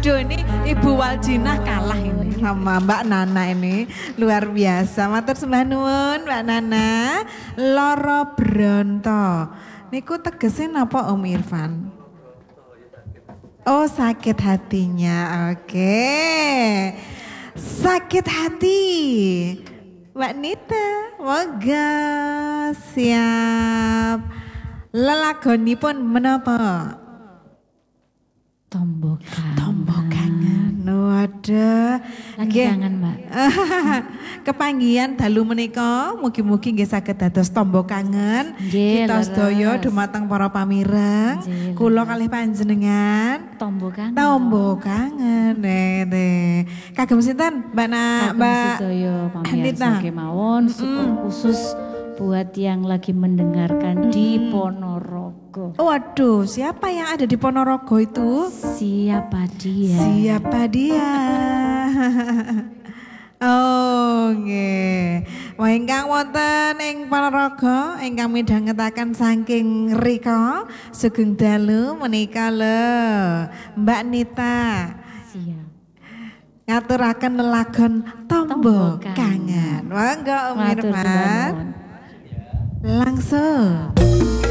Waduh, ini Ibu Waljina kalah ini sama Mbak Nana ini. Luar biasa. Matur sembah nuwun Mbak Nana. Loro bronto. Niku tegesin apa Om Irfan? Oh, sakit hatinya. Oke. Sakit hati. Mbak Nita, moga siap. Lelagonipun menapa? Tombok kangen. Waduh. Lagi kangen, Mbak. Kepanggihan dalu menika mugi-mugi nggih saged dados tombok kangen. Nggih, Kita leres. sedaya dumateng para pamireng. Nggih, Kula leres. kalih panjenengan. Tombok kangen. Tombok kangen. Nene. Kagem sinten Mbak Mbak Sedaya Anita. pamirsa kemawon super khusus buat yang lagi mendengarkan di Ponorogo. Waduh, siapa yang ada di Ponorogo itu? Siapa dia? Siapa dia? Oh nggih. Wah ingkang wonten ing Ponorogo ingkang midhangetaken saking rika sugeng dalu menika lho Mbak Nita. Siap. Ngaturaken lelagon Tombok Tombok Kangen. Monggo Om Matur Irfan. nuwun. Langsung.